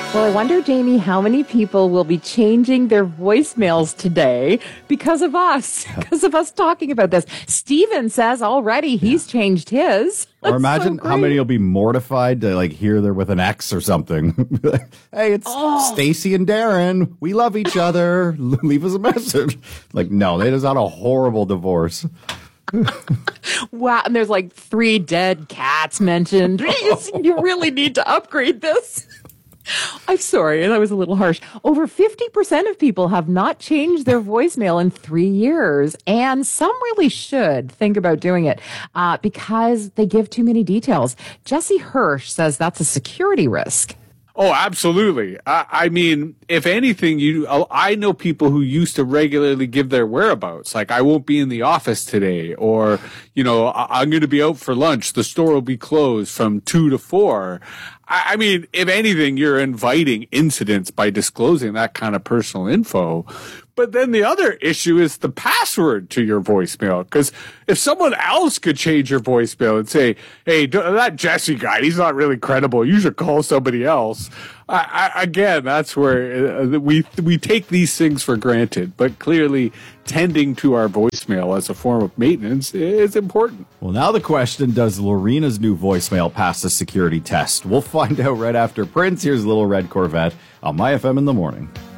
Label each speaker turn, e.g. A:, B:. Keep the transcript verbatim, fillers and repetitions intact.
A: Well, I wonder, Jamie, how many people will be changing their voicemails today because of us, because of us talking about this. Steven says already he's yeah. changed his.
B: Or imagine so how many will be mortified to like hear they're with an ex or something. Hey, it's oh. Stacy and Darren. We love each other. Leave us a message. Like, no, they just had a horrible divorce.
A: Wow, and there's like three dead cats mentioned. You really need to upgrade this. I'm sorry, that was a little harsh. Over fifty percent of people have not changed their voicemail in three years, and some really should think about doing it uh, because they give too many details. Jesse Hirsch says that's a security risk.
C: Oh, absolutely. I, I mean, if anything, you, I know people who used to regularly give their whereabouts. Like, I won't be in the office today, or, you know, I, I'm going to be out for lunch. The store will be closed from two to four. I, I mean, if anything, you're inviting incidents by disclosing that kind of personal info. But then the other issue is the password to your voicemail. Because if someone else could change your voicemail and say, hey, that Jesse guy, he's not really credible. You should call somebody else. I, I, again, that's where uh, we we take these things for granted. But clearly, tending to our voicemail as a form of maintenance is important.
B: Well, now the question, does Lorena's new voicemail pass the security test? We'll find out right after Prince. Here's Little Red Corvette on My F M in the morning.